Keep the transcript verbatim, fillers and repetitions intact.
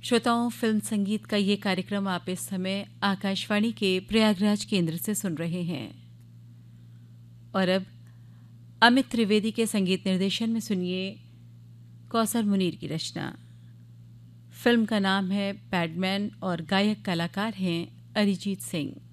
श्रोताओं, फिल्म संगीत का ये कार्यक्रम आप इस समय आकाशवाणी के प्रयागराज केंद्र से सुन रहे हैं। और अब अमित त्रिवेदी के संगीत निर्देशन में सुनिए कौसर मुनीर की रचना। फिल्म का नाम है पैडमैन और गायक कलाकार हैं अरिजीत सिंह।